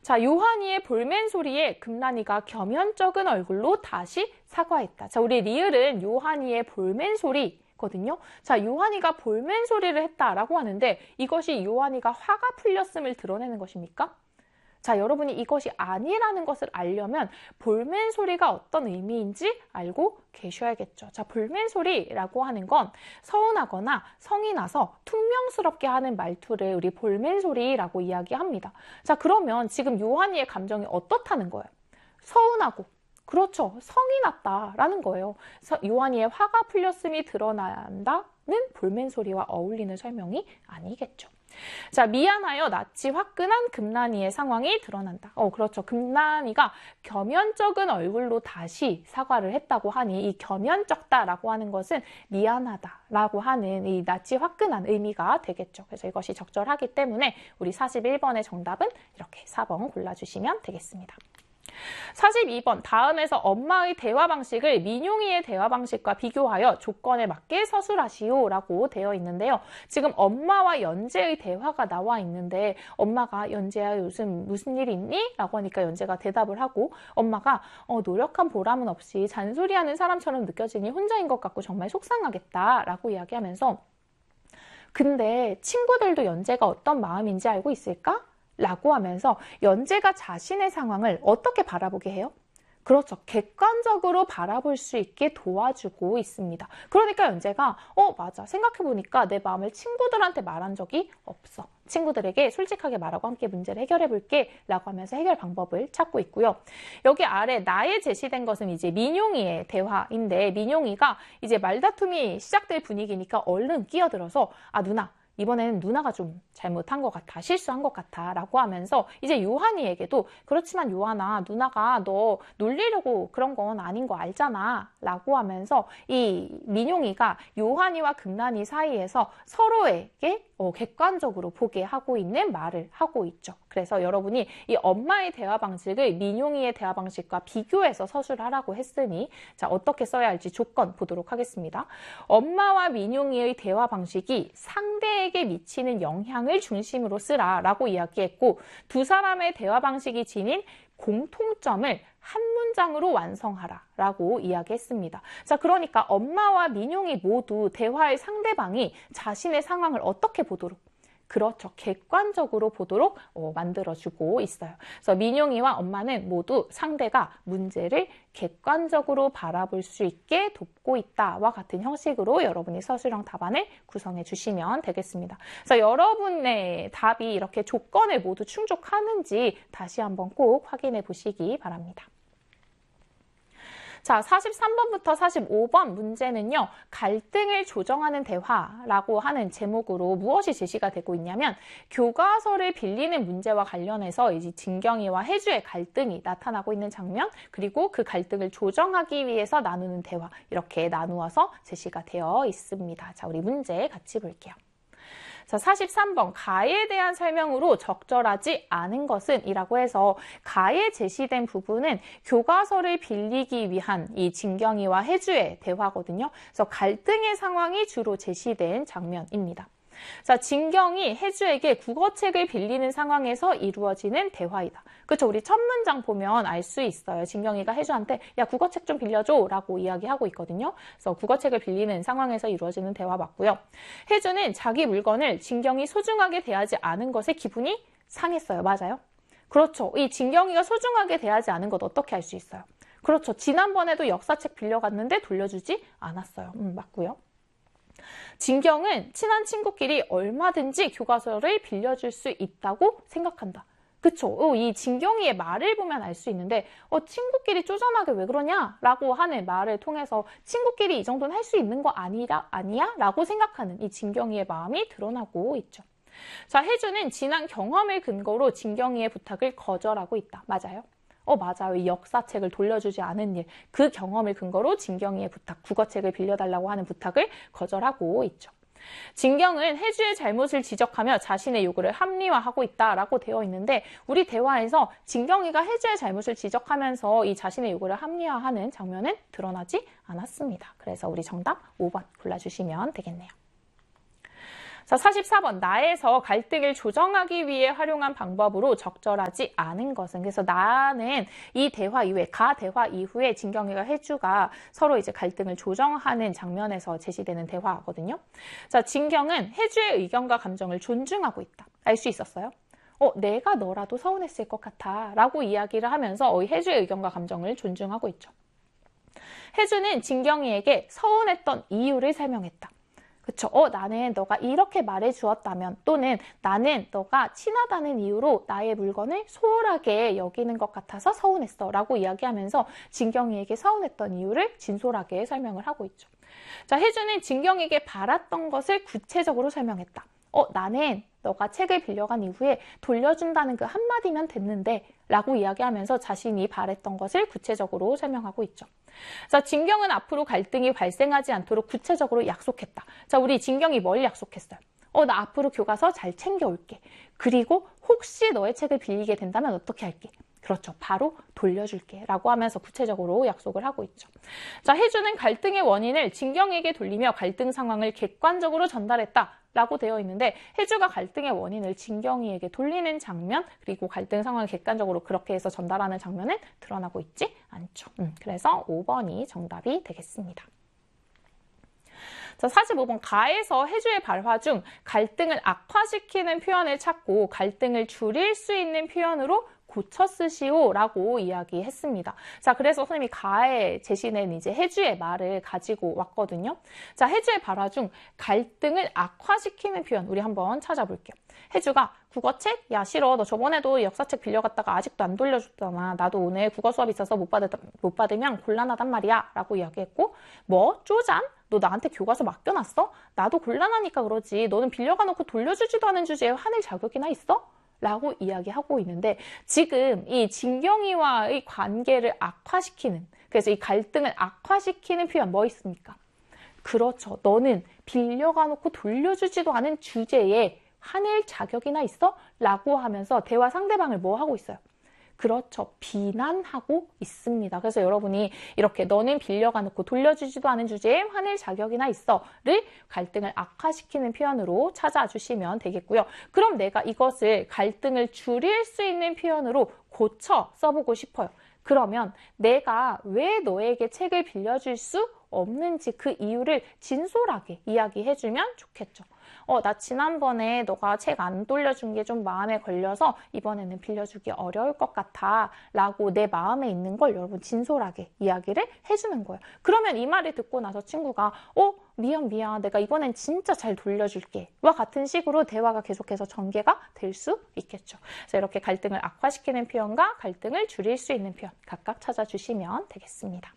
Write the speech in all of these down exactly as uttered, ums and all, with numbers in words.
자, 요한이의 볼멘 소리에 금난이가 겸연쩍은 얼굴로 다시 사과했다. 자, 우리 리을은 요한이의 볼멘 소리 거든요. 자, 요한이가 볼멘 소리를 했다라고 하는데 이것이 요한이가 화가 풀렸음을 드러내는 것입니까? 자, 여러분이 이것이 아니라는 것을 알려면 볼멘 소리가 어떤 의미인지 알고 계셔야겠죠. 자, 볼멘 소리라고 하는 건 서운하거나 성이 나서 퉁명스럽게 하는 말투를 우리 볼멘 소리라고 이야기합니다. 자, 그러면 지금 요한이의 감정이 어떻다는 거예요? 서운하고, 그렇죠. 성이 났다라는 거예요. 요한이의 화가 풀렸음이 드러난다는 볼멘 소리와 어울리는 설명이 아니겠죠. 자, 미안하여 낯이 화끈한 금난이의 상황이 드러난다. 어, 그렇죠. 금난이가 겸연쩍은 얼굴로 다시 사과를 했다고 하니 이 겸연쩍다라고 하는 것은 미안하다라고 하는 이 낯이 화끈한 의미가 되겠죠. 그래서 이것이 적절하기 때문에 우리 사십일 번의 정답은 이렇게 사 번 골라주시면 되겠습니다. 사십이 번 다음에서 엄마의 대화 방식을 민용이의 대화 방식과 비교하여 조건에 맞게 서술하시오 라고 되어 있는데요. 지금 엄마와 연재의 대화가 나와 있는데 엄마가 연재야 요즘 무슨 일 있니? 라고 하니까 연재가 대답을 하고 엄마가 어, 노력한 보람은 없이 잔소리하는 사람처럼 느껴지니 혼자인 것 같고 정말 속상하겠다 라고 이야기하면서 근데 친구들도 연재가 어떤 마음인지 알고 있을까? 라고 하면서 연재가 자신의 상황을 어떻게 바라보게 해요? 그렇죠. 객관적으로 바라볼 수 있게 도와주고 있습니다. 그러니까 연재가 어 맞아. 생각해보니까 내 마음을 친구들한테 말한 적이 없어. 친구들에게 솔직하게 말하고 함께 문제를 해결해 볼게 라고 하면서 해결 방법을 찾고 있고요. 여기 아래 나에 제시된 것은 이제 민용이의 대화인데 민용이가 이제 말다툼이 시작될 분위기니까 얼른 끼어들어서 아 누나 이번에는 누나가 좀 잘못한 것 같아, 실수한 것 같아 라고 하면서 이제 요한이에게도 그렇지만 요한아 누나가 너 놀리려고 그런 건 아닌 거 알잖아 라고 하면서 이 민용이가 요한이와 금난이 사이에서 서로에게 어, 객관적으로 보게 하고 있는 말을 하고 있죠. 그래서 여러분이 이 엄마의 대화 방식을 민용이의 대화 방식과 비교해서 서술하라고 했으니 자 어떻게 써야 할지 조건 보도록 하겠습니다. 엄마와 민용이의 대화 방식이 상대에게 미치는 영향을 중심으로 쓰라 라고 이야기했고 두 사람의 대화 방식이 지닌 공통점을 한 문장으로 완성하라 라고 이야기했습니다. 자, 그러니까 엄마와 민용이 모두 대화의 상대방이 자신의 상황을 어떻게 보도록 그렇죠. 객관적으로 보도록 어, 만들어주고 있어요. 그래서 민용이와 엄마는 모두 상대가 문제를 객관적으로 바라볼 수 있게 돕고 있다와 같은 형식으로 여러분이 서술형 답안을 구성해 주시면 되겠습니다. 그래서 여러분의 답이 이렇게 조건을 모두 충족하는지 다시 한번 꼭 확인해 보시기 바랍니다. 자, 사십삼 번부터 사십오 번 문제는요. 갈등을 조정하는 대화라고 하는 제목으로 무엇이 제시가 되고 있냐면 교과서를 빌리는 문제와 관련해서 이제 진경이와 혜주의 갈등이 나타나고 있는 장면 그리고 그 갈등을 조정하기 위해서 나누는 대화 이렇게 나누어서 제시가 되어 있습니다. 자, 우리 문제 같이 볼게요. 자, 사십삼 번 가에 대한 설명으로 적절하지 않은 것은 이라고 해서 가에 제시된 부분은 교과서를 빌리기 위한 이 진경이와 혜주의 대화거든요. 그래서 갈등의 상황이 주로 제시된 장면입니다. 자, 진경이 혜주에게 국어책을 빌리는 상황에서 이루어지는 대화이다. 그렇죠? 우리 첫 문장 보면 알 수 있어요. 진경이가 혜주한테 야 국어책 좀 빌려줘 라고 이야기하고 있거든요. 그래서 국어책을 빌리는 상황에서 이루어지는 대화 맞고요. 혜주는 자기 물건을 진경이 소중하게 대하지 않은 것에 기분이 상했어요. 맞아요? 그렇죠. 이 진경이가 소중하게 대하지 않은 것 어떻게 알 수 있어요? 그렇죠. 지난번에도 역사책 빌려갔는데 돌려주지 않았어요. 음, 맞고요. 진경은 친한 친구끼리 얼마든지 교과서를 빌려줄 수 있다고 생각한다. 그쵸? 어, 이 진경이의 말을 보면 알 수 있는데 어, 친구끼리 쪼잔하게 왜 그러냐? 라고 하는 말을 통해서 친구끼리 이 정도는 할 수 있는 거 아니라, 아니야? 라고 생각하는 이 진경이의 마음이 드러나고 있죠. 자, 혜주는 지난 경험을 근거로 진경이의 부탁을 거절하고 있다. 맞아요? 어 맞아요. 이 역사책을 돌려주지 않은 일, 그 경험을 근거로 진경이의 부탁, 국어책을 빌려달라고 하는 부탁을 거절하고 있죠. 진경은 혜주의 잘못을 지적하며 자신의 요구를 합리화하고 있다라고 되어 있는데 우리 대화에서 진경이가 혜주의 잘못을 지적하면서 이 자신의 요구를 합리화하는 장면은 드러나지 않았습니다. 그래서 우리 정답 오 번 골라주시면 되겠네요. 자, 사십사 번 나에서 갈등을 조정하기 위해 활용한 방법으로 적절하지 않은 것은. 그래서 나는 이 대화 이후에, 가 대화 이후에 진경이가 혜주가 서로 이제 갈등을 조정하는 장면에서 제시되는 대화거든요. 자, 진경은 혜주의 의견과 감정을 존중하고 있다. 알 수 있었어요? 어, 내가 너라도 서운했을 것 같아 라고 이야기를 하면서 어, 혜주의 의견과 감정을 존중하고 있죠. 혜주는 진경이에게 서운했던 이유를 설명했다. 그쵸? 어, 나는 너가 이렇게 말해 주었다면, 또는 나는 너가 친하다는 이유로 나의 물건을 소홀하게 여기는 것 같아서 서운했어 라고 이야기하면서 진경이에게 서운했던 이유를 진솔하게 설명을 하고 있죠. 자, 혜주는 진경에게 바랐던 것을 구체적으로 설명했다. 어, 나는 너가 책을 빌려간 이후에 돌려준다는 그 한마디면 됐는데 라고 이야기하면서 자신이 바랬던 것을 구체적으로 설명하고 있죠. 자, 진경은 앞으로 갈등이 발생하지 않도록 구체적으로 약속했다. 자, 우리 진경이 뭘 약속했어요? 어, 나 앞으로 교과서 잘 챙겨올게. 그리고 혹시 너의 책을 빌리게 된다면 어떻게 할게? 그렇죠. 바로 돌려줄게 라고 하면서 구체적으로 약속을 하고 있죠. 자, 혜주는 갈등의 원인을 진경에게 돌리며 갈등 상황을 객관적으로 전달했다 라고 되어 있는데, 혜주가 갈등의 원인을 진경이에게 돌리는 장면, 그리고 갈등 상황을 객관적으로 그렇게 해서 전달하는 장면은 드러나고 있지 않죠. 음, 그래서 오 번이 정답이 되겠습니다. 자, 사십오 번 가에서 혜주의 발화 중 갈등을 악화시키는 표현을 찾고 갈등을 줄일 수 있는 표현으로 고쳐 쓰시오 라고 이야기했습니다. 자, 그래서 선생님이 가에 제시된 이제 혜주의 말을 가지고 왔거든요. 자, 혜주의 발화 중 갈등을 악화시키는 표현 우리 한번 찾아볼게요. 혜주가 국어책? 야, 싫어. 너 저번에도 역사책 빌려갔다가 아직도 안 돌려줬잖아. 나도 오늘 국어 수업 있어서 못, 받으, 못 받으면 곤란하단 말이야 라고 이야기했고, 뭐? 쪼잔? 너 나한테 교과서 맡겨놨어? 나도 곤란하니까 그러지. 너는 빌려가 놓고 돌려주지도 않은 주제에 화낼 자격이나 있어? 라고 이야기하고 있는데, 지금 이 진경이와의 관계를 악화시키는, 그래서 이 갈등을 악화시키는 표현 뭐 있습니까? 그렇죠. 너는 빌려가 놓고 돌려주지도 않은 주제에 화낼 자격이나 있어? 라고 하면서 대화 상대방을 뭐 하고 있어요? 그렇죠. 비난하고 있습니다. 그래서 여러분이 이렇게 너는 빌려가 놓고 돌려주지도 않은 주제에 화낼 자격이나 있어를 갈등을 악화시키는 표현으로 찾아주시면 되겠고요. 그럼 내가 이것을 갈등을 줄일 수 있는 표현으로 고쳐 써보고 싶어요. 그러면 내가 왜 너에게 책을 빌려줄 수 없는지 그 이유를 진솔하게 이야기해주면 좋겠죠. 어, 나 지난번에 너가 책 안 돌려준 게 좀 마음에 걸려서 이번에는 빌려주기 어려울 것 같아 라고 내 마음에 있는 걸 여러분 진솔하게 이야기를 해주는 거예요. 그러면 이 말을 듣고 나서 친구가 어, 미안 미안 내가 이번엔 진짜 잘 돌려줄게 와 같은 식으로 대화가 계속해서 전개가 될 수 있겠죠. 그래서 이렇게 갈등을 악화시키는 표현과 갈등을 줄일 수 있는 표현 각각 찾아주시면 되겠습니다.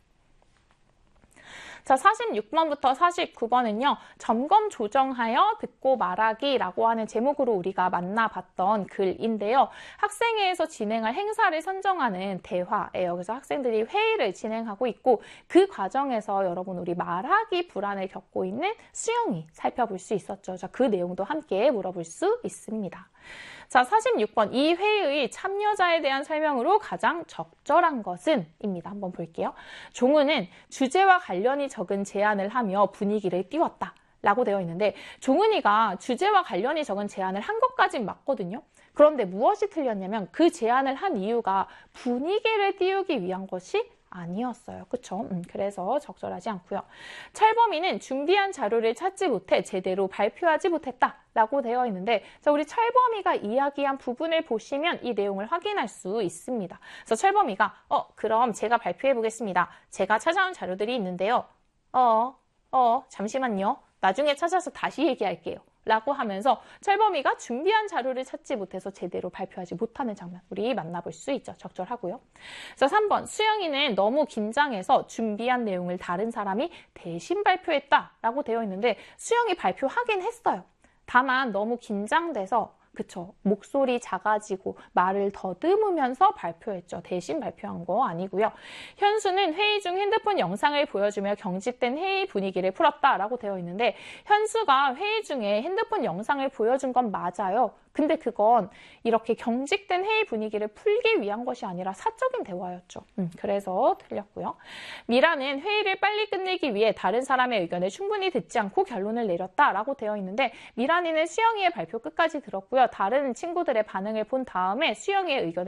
자, 사십육 번부터 사십구 번은요. 점검 조정하여 듣고 말하기라고 하는 제목으로 우리가 만나봤던 글인데요. 학생회에서 진행할 행사를 선정하는 대화예요. 그래서 학생들이 회의를 진행하고 있고 그 과정에서 여러분 우리 말하기 불안을 겪고 있는 수영이 살펴볼 수 있었죠. 자, 그 내용도 함께 물어볼 수 있습니다. 자, 사십육 번 이 회의의 참여자에 대한 설명으로 가장 적절한 것은? 입니다. 한번 볼게요. 종우는 주제와 관련이 적은 제안을 하며 분위기를 띄웠다 라고 되어 있는데 종은이가 주제와 관련이 적은 제안을 한 것까진 맞거든요. 그런데 무엇이 틀렸냐면 그 제안을 한 이유가 분위기를 띄우기 위한 것이 아니었어요. 그쵸? 음, 그래서 적절하지 않고요. 철범이는 준비한 자료를 찾지 못해 제대로 발표하지 못했다 라고 되어 있는데 자, 우리 철범이가 이야기한 부분을 보시면 이 내용을 확인할 수 있습니다. 그래서 철범이가 어 그럼 제가 발표해 보겠습니다. 제가 찾아온 자료들이 있는데요. 어, 어, 잠시만요. 나중에 찾아서 다시 얘기할게요. 라고 하면서 철범이가 준비한 자료를 찾지 못해서 제대로 발표하지 못하는 장면 우리 만나볼 수 있죠. 적절하고요. 자, 삼 번 수영이는 너무 긴장해서 준비한 내용을 다른 사람이 대신 발표했다 라고 되어 있는데 수영이 발표하긴 했어요. 다만 너무 긴장돼서 그쵸. 목소리 작아지고 말을 더듬으면서 발표했죠. 대신 발표한 거 아니고요. 현수는 회의 중 핸드폰 영상을 보여주며 경직된 회의 분위기를 풀었다라고 되어 있는데 현수가 회의 중에 핸드폰 영상을 보여준 건 맞아요. 근데 그건 이렇게 경직된 회의 분위기를 풀기 위한 것이 아니라 사적인 대화였죠. 음, 그래서 틀렸고요. 미라는 회의를 빨리 끝내기 위해 다른 사람의 의견을 충분히 듣지 않고 결론을 내렸다라고 되어 있는데 미란이는 수영이의 발표 끝까지 들었고요. 다른 친구들의 반응을 본 다음에 수영이의 의견을